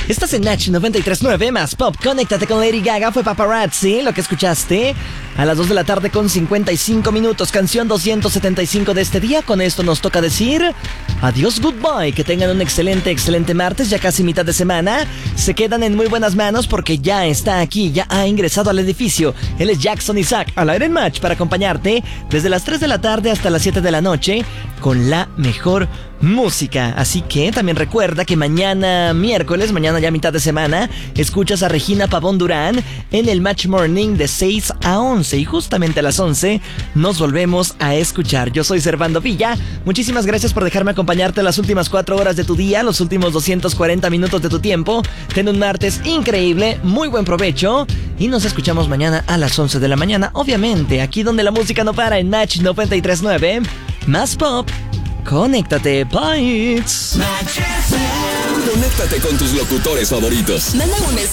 Estás en Match 93.9 más Pop. Conéctate con Lady Gaga, fue Paparazzi, lo que escuchaste. A las 2 de la tarde con 55 minutos, canción 275 de este día. Con esto nos toca decir adiós, goodbye. Que tengan un excelente martes, ya casi mitad de semana. Se quedan en muy buenas manos porque ya está aquí, ya ha ingresado al edificio. Él es Jackson Isaac, al aire en Match, para acompañarte desde las 3 de la tarde hasta las 7 de la noche con la mejor música. Así que también recuerda que mañana miércoles, mañana ya mitad de semana, escuchas a Regina Pavón Durán en el Match Morning de 6 a 11. Y justamente a las 11 nos volvemos a escuchar. Yo soy Servando Villa. Muchísimas gracias por dejarme acompañarte las últimas 4 horas de tu día, los últimos 240 minutos de tu tiempo. Ten un martes increíble, muy buen provecho. Y nos escuchamos mañana a las 11 de la mañana. Obviamente, aquí donde la música no para, en Match 93.9. Más Pop. Conéctate, Bytes. Conéctate con tus locutores favoritos. Manda un